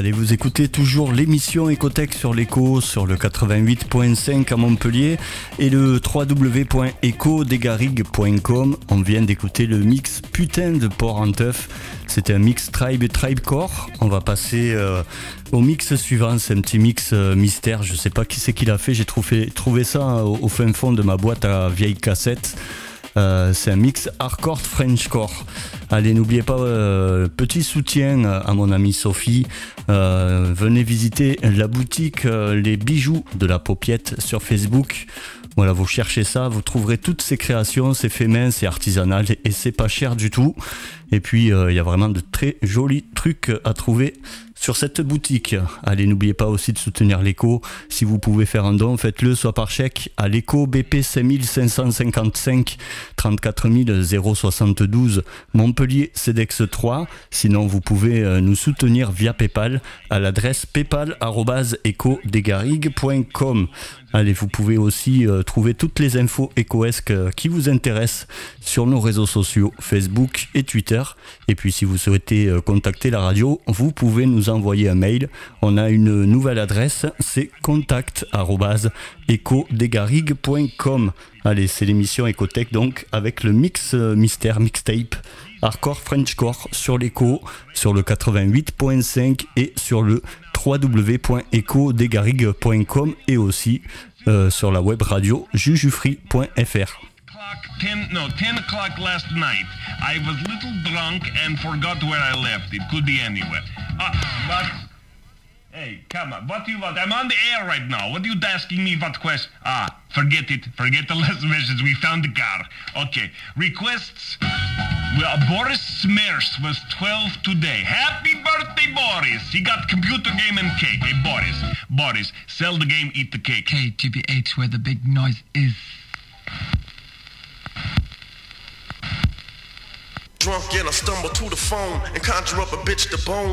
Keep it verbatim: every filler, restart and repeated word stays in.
Allez, vous écoutez toujours l'émission Ecotech sur l'Eco, sur le quatre-vingt-huit virgule cinq à Montpellier et le w w w point eco des garrigues point com. On vient d'écouter le mix Putain de Port en Teuf. C'était un mix Tribe et Tribecore. On va passer euh, au mix suivant. C'est un petit mix euh, mystère. Je sais pas qui c'est qui l'a fait. J'ai trouvé, trouvé ça au, au fin fond de ma boîte à vieilles cassettes. Euh, c'est un mix hardcore Frenchcore. Allez, n'oubliez pas, euh, petit soutien à mon amie Sophie. Euh, venez visiter la boutique euh, Les Bijoux de la Paupiette sur Facebook. Voilà, vous cherchez ça, vous trouverez toutes ces créations, c'est fait main, c'est artisanal et c'est pas cher du tout. Et puis, il euh, y a vraiment de très jolis trucs à trouver sur cette boutique. Allez, n'oubliez pas aussi de soutenir l'Eco. Si vous pouvez faire un don, faites-le soit par chèque à l'Eco B P cinq cinq cent cinquante-cinq trente-quatre mille soixante-douze Montpellier Cedex trois. Sinon, vous pouvez euh, nous soutenir via PayPal à l'adresse paypal arobase eco des garrigues point com. Allez, vous pouvez aussi euh, trouver toutes les infos écoesques euh, qui vous intéressent sur nos réseaux sociaux, Facebook et Twitter. Et puis si vous souhaitez euh, contacter la radio, vous pouvez nous envoyer un mail. On a une nouvelle adresse, c'est contact arobase eco des garrigues point com. Allez, c'est l'émission Ecotech donc avec le mix euh, mystère mixtape hardcore Frenchcore sur l'Eco, sur le quatre-vingt-huit virgule cinq et sur le w w w point eco des garrigues point com et aussi euh, sur la web radio jujufree point f r. ten, no, ten o'clock last night. I was a little drunk and forgot where I left. It could be anywhere. Uh, but, hey, come on. What do you want? I'm on the air right now. What are you asking me? What question? Ah, forget it. Forget the last message. We found the car. Okay. Requests. Well, Boris Smers was twelve today. Happy birthday, Boris. He got computer game and cake. Hey, Boris. Boris, sell the game, eat the cake. K G B H, where the big noise is. Drunk and I stumble to the phone and conjure up a bitch to bone.